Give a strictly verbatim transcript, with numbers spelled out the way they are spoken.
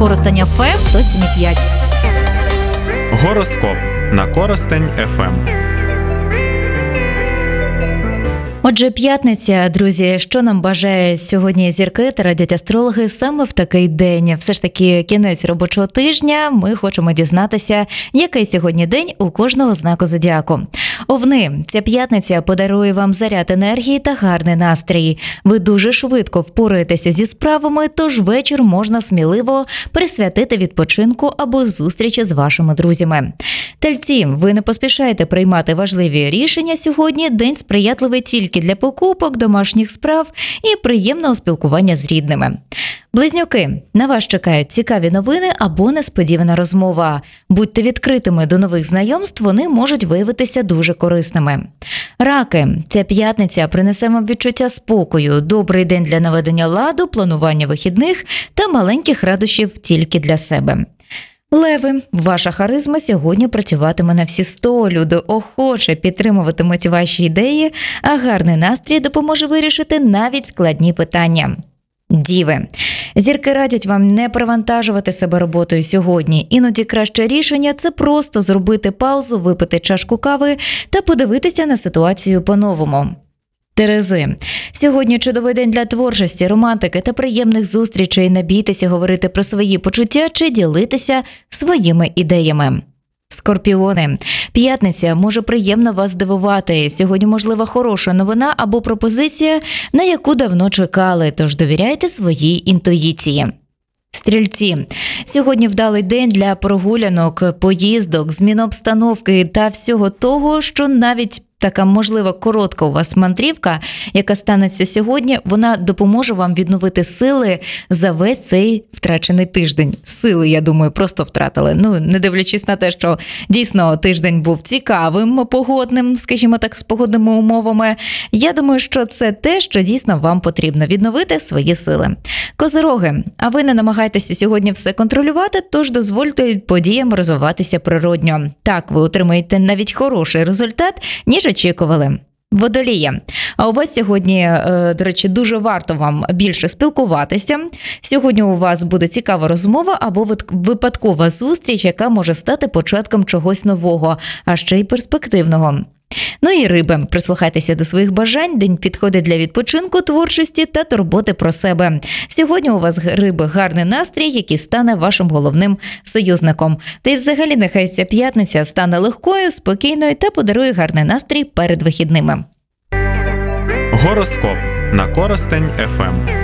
Коростень еф ем сто сім і п'ять. Гороскоп на Коростень еф ем. Отже, п'ятниця, друзі, що нам бажає сьогодні зірки та радіоастрологи саме в такий день? Все ж таки кінець робочого тижня, ми хочемо дізнатися, який сьогодні день у кожного знаку зодіаку. Овни, ця п'ятниця подарує вам заряд енергії та гарний настрій. Ви дуже швидко впораєтеся зі справами, тож вечір можна сміливо присвятити відпочинку або зустрічі з вашими друзями. Тельці, ви не поспішаєте приймати важливі рішення сьогодні, день сприятливий тільки для покупок, домашніх справ і приємного спілкування з рідними. Близнюки, на вас чекають цікаві новини або несподівана розмова. Будьте відкритими до нових знайомств, вони можуть виявитися дуже корисними. Раки, ця п'ятниця принесе вам відчуття спокою, добрий день для наведення ладу, планування вихідних та маленьких радощів тільки для себе. Леви, ваша харизма сьогодні працюватиме на всі сто, люди охоче підтримуватимуть ваші ідеї, а гарний настрій допоможе вирішити навіть складні питання. Діви, зірки радять вам не перевантажувати себе роботою сьогодні. Іноді краще рішення – це просто зробити паузу, випити чашку кави та подивитися на ситуацію по-новому. Терези, сьогодні чудовий день для творчості, романтики та приємних зустрічей. Не бійтеся говорити про свої почуття чи ділитися своїми ідеями. Скорпіони, п'ятниця може приємно вас здивувати. Сьогодні можлива хороша новина або пропозиція, на яку давно чекали, тож довіряйте своїй інтуїції. Стрільці, сьогодні вдалий день для прогулянок, поїздок, змін обстановки та всього того, що навіть така, можливо, коротка у вас мандрівка, яка станеться сьогодні, вона допоможе вам відновити сили за весь цей втрачений тиждень. Сили, я думаю, просто втратили. Ну, не дивлячись на те, що дійсно тиждень був цікавим, погодним, скажімо так, з погодними умовами. Я думаю, що це те, що дійсно вам потрібно – відновити свої сили. Козироги, а ви не намагайтеся сьогодні все контролювати, тож дозвольте подіям розвиватися природньо. Так ви отримаєте навіть хороший результат, ніж очікували. Водолія. А у вас сьогодні, до речі, дуже варто вам більше спілкуватися. Сьогодні у вас буде цікава розмова або випадкова зустріч, яка може стати початком чогось нового, а ще й перспективного. Ну і риби. Прислухайтеся до своїх бажань. День підходить для відпочинку, творчості та турботи про себе. Сьогодні у вас, риби, гарний настрій, який стане вашим головним союзником. Та й взагалі нехай ця п'ятниця стане легкою, спокійною та подарує гарний настрій перед вихідними. Гороскоп на Коростень еф ем.